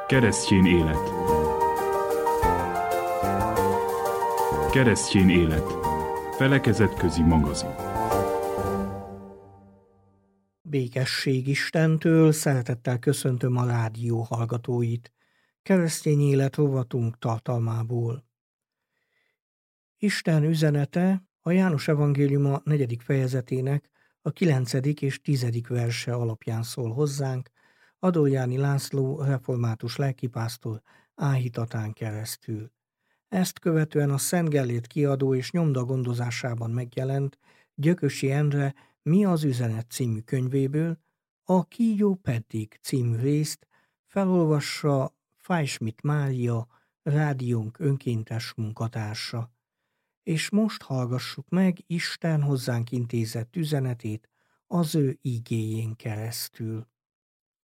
Keresztjén élet. Keresztjén élet. Felekezetközi magazin. Békesség Istentől, szeretettel köszöntöm a rádió hallgatóit. Keresztény élet rovatunk tartalmából. Isten üzenete a János evangéliuma 4. fejezetének a 9. és 10. verse alapján szól hozzánk, Adorjáni László református lelkipásztor áhítatán keresztül. Ezt követően a Szent Gellért kiadó és nyomda gondozásában megjelent Gyökösi Endre Mi az üzenet című könyvéből a Kígyó pedig című részt felolvassa Fájsmit Mária, rádiónk önkéntes munkatársa. És most hallgassuk meg Isten hozzánk intézett üzenetét az ő igéjén keresztül.